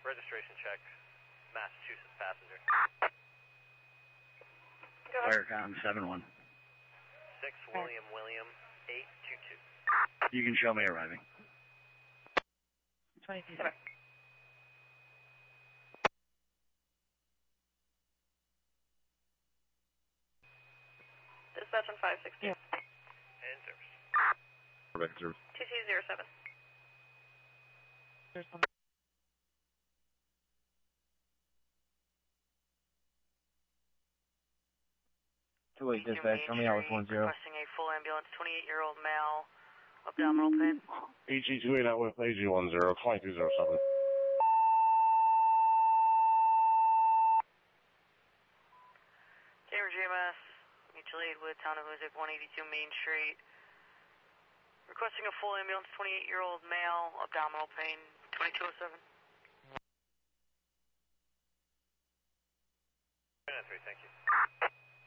Registration check. Massachusetts passenger. Fire count 7-1. 6 William 822. You can show me arriving. 22. Dispatch on 560. Yeah. And service. Perfect, service. 2207. There's one. Two-way dispatch, show me out with 10. Requesting a full ambulance, 28-year-old male, abdominal pain. AG28 out with AG10, 2207. Cambridge EMS, mutual aid with Town of Hoosick, 182 Main Street. Requesting a full ambulance, 28-year-old male, abdominal pain, 2207. 3, thank you.